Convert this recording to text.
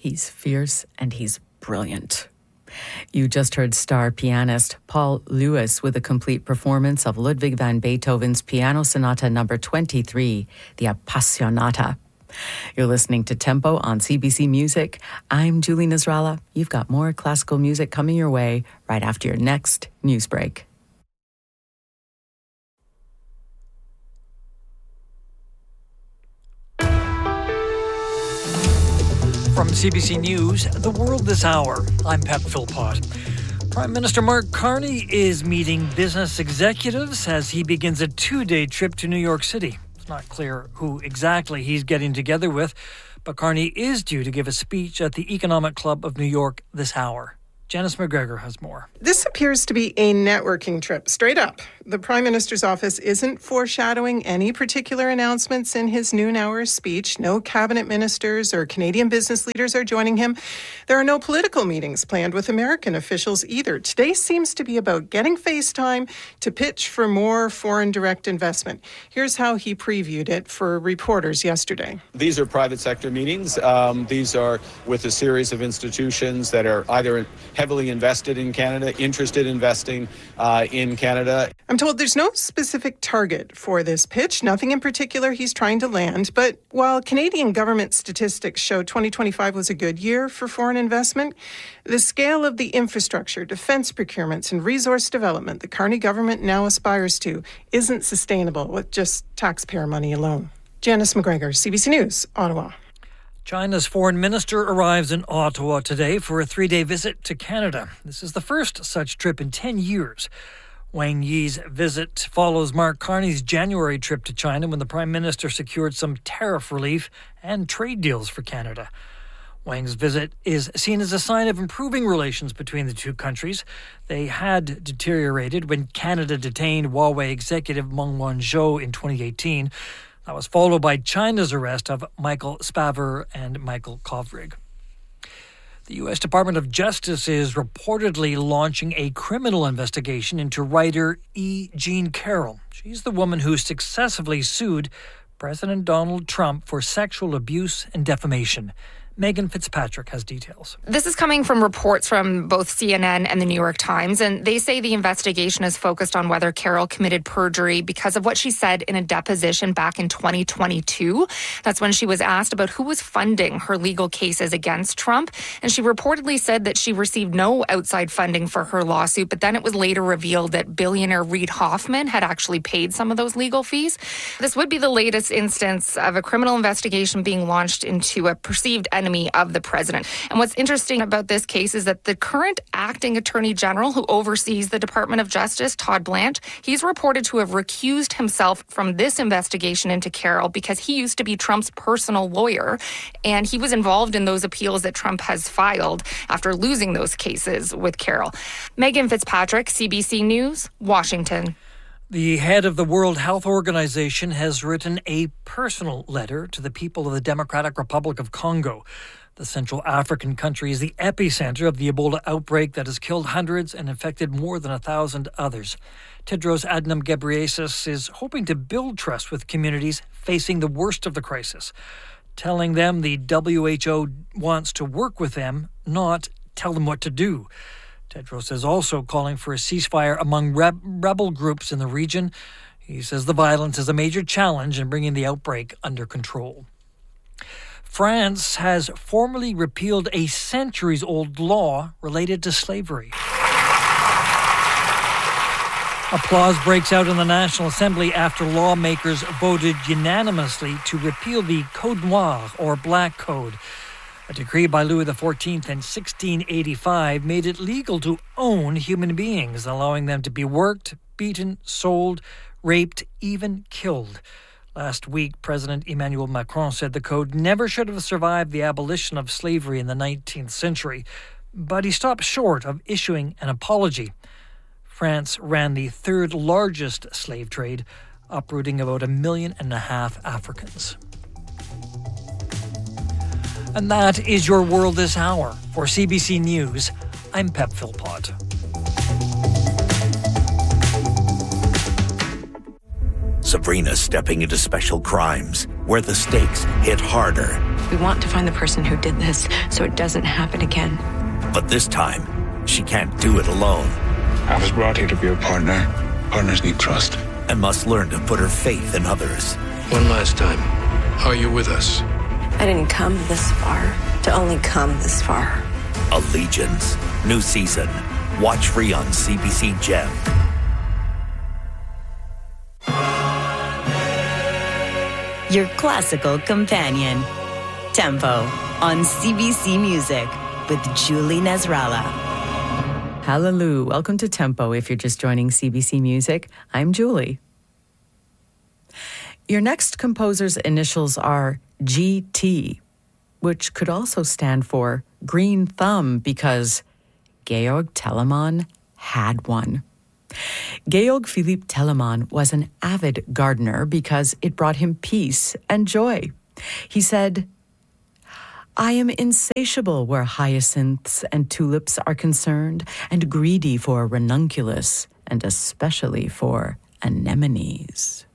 He's fierce and he's brilliant. You just heard star pianist Paul Lewis with a complete performance of Ludwig van Beethoven's Piano Sonata No. 23, the Appassionata. You're listening to Tempo on CBC Music. I'm Julie Nasrallah. You've got more classical music coming your way right after your next news break. From CBC News, The World This Hour, I'm Pep Philpott. Prime Minister Mark Carney is meeting business executives as he begins a 2-day trip to New York City. It's not clear who exactly he's getting together with, but Carney is due to give a speech at the Economic Club of New York this hour. Janice McGregor has more. This appears to be a networking trip, straight up. The Prime Minister's office isn't foreshadowing any particular announcements in his noon hour speech. No cabinet ministers or Canadian business leaders are joining him. There are no political meetings planned with American officials either. Today seems to be about getting face time to pitch for more foreign direct investment. Here's how he previewed it for reporters yesterday. These are private sector meetings. These are with a series of institutions that are either heavily invested in Canada, interested in investing in Canada. I'm told there's no specific target for this pitch, nothing in particular he's trying to land. But while Canadian government statistics show 2025 was a good year for foreign investment, the scale of the infrastructure, defense procurements, and resource development the Carney government now aspires to isn't sustainable with just taxpayer money alone. Janice McGregor, CBC News, Ottawa. China's foreign minister arrives in Ottawa today for a 3-day visit to Canada. This is the first such trip in 10 years. Wang Yi's visit follows Mark Carney's January trip to China when the Prime Minister secured some tariff relief and trade deals for Canada. Wang's visit is seen as a sign of improving relations between the two countries. They had deteriorated when Canada detained Huawei executive Meng Wanzhou in 2018. That was followed by China's arrest of Michael Spavor and Michael Kovrig. The U.S. Department of Justice is reportedly launching a criminal investigation into writer E. Jean Carroll. She's the woman who successfully sued President Donald Trump for sexual abuse and defamation. Megan Fitzpatrick has details. This is coming from reports from both CNN and the New York Times, and they say the investigation is focused on whether Carroll committed perjury because of what she said in a deposition back in 2022. That's when she was asked about who was funding her legal cases against Trump, and she reportedly said that she received no outside funding for her lawsuit, but then it was later revealed that billionaire Reid Hoffman had actually paid some of those legal fees. This would be the latest instance of a criminal investigation being launched into a perceived enemy of the president. And what's interesting about this case is that the current acting attorney general who oversees the Department of Justice, Todd Blanche, he's reported to have recused himself from this investigation into Carroll because he used to be Trump's personal lawyer, and he was involved in those appeals that Trump has filed after losing those cases with Carroll. Megan Fitzpatrick, CBC News, Washington. The head of the World Health Organization has written a personal letter to the people of the Democratic Republic of Congo. The Central African country is the epicenter of the Ebola outbreak that has killed hundreds and infected more than 1,000 others. Tedros Adhanom Ghebreyesus is hoping to build trust with communities facing the worst of the crisis, telling them the WHO wants to work with them, not tell them what to do. Tedros is also calling for a ceasefire among rebel groups in the region. He says the violence is a major challenge in bringing the outbreak under control. France has formally repealed a centuries-old law related to slavery. Applause breaks out in the National Assembly after lawmakers voted unanimously to repeal the Code Noir, or Black Code. A decree by Louis XIV in 1685 made it legal to own human beings, allowing them to be worked, beaten, sold, raped, even killed. Last week, President Emmanuel Macron said the code never should have survived the abolition of slavery in the 19th century, but he stopped short of issuing an apology. France ran the third largest slave trade, uprooting about 1.5 million Africans. And that is your World This Hour. For CBC News, I'm Pep Philpott. Sabrina's stepping into special crimes, where the stakes hit harder. We want to find the person who did this so it doesn't happen again. But this time, she can't do it alone. I was brought here to be a partner. Partners need trust. And must learn to put her faith in others. One last time. Are you with us? I didn't come this far to only come this far. Allegiance. New season. Watch free on CBC Gem. Your classical companion. Tempo on CBC Music with Julie Nasrallah. Hallelujah. Welcome to Tempo. If you're just joining CBC Music, I'm Julie. Your next composer's initials are GT, which could also stand for Green Thumb because Georg Telemann had one. Georg Philipp Telemann was an avid gardener because it brought him peace and joy. He said, "I am insatiable where hyacinths and tulips are concerned, and greedy for ranunculus, and especially for anemones."